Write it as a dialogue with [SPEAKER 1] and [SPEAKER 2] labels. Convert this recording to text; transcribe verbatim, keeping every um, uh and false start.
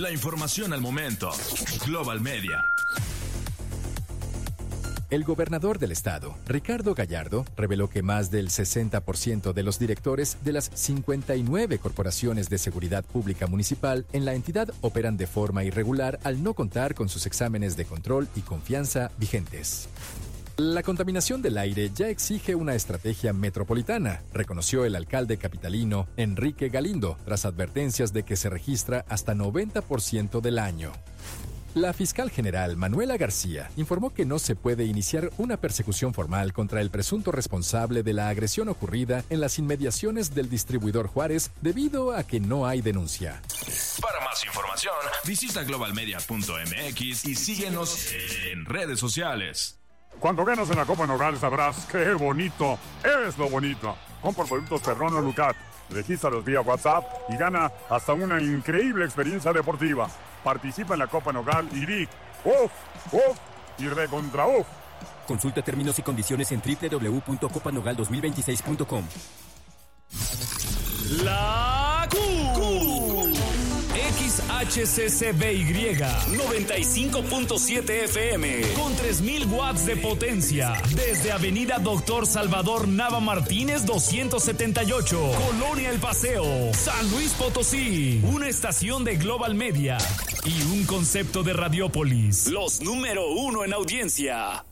[SPEAKER 1] La información al momento. Global Media.
[SPEAKER 2] El gobernador del estado, Ricardo Gallardo, reveló que más del sesenta por ciento de los directores de las cincuenta y nueve corporaciones de seguridad pública municipal en la entidad operan de forma irregular al no contar con sus exámenes de control y confianza vigentes. La contaminación del aire ya exige una estrategia metropolitana, reconoció el alcalde capitalino Enrique Galindo, tras advertencias de que se registra hasta noventa por ciento del año. La fiscal general Manuela García informó que no se puede iniciar una persecución formal contra el presunto responsable de la agresión ocurrida en las inmediaciones del distribuidor Juárez debido a que no hay denuncia.
[SPEAKER 1] Para más información, visita global media punto m x y síguenos en redes sociales.
[SPEAKER 3] Cuando ganas en la Copa Nogal sabrás qué bonito es lo bonito. Compra productos Perrón Lucat, regístralos vía WhatsApp y gana hasta una increíble experiencia deportiva. Participa en la Copa Nogal y di ¡uf! ¡uf! Y recontra ¡uf!
[SPEAKER 4] Consulta términos y condiciones en doble u doble u doble u punto copa nogal dos mil veintiséis punto com.
[SPEAKER 5] La Q. Q. X H C C B Y noventa y cinco punto siete F M con tres mil watts de potencia desde Avenida Doctor Salvador Nava Martínez doscientos setenta y ocho, Colonia El Paseo, San Luis Potosí. Una estación de Global Media y un concepto de Radiópolis. Los número uno en audiencia.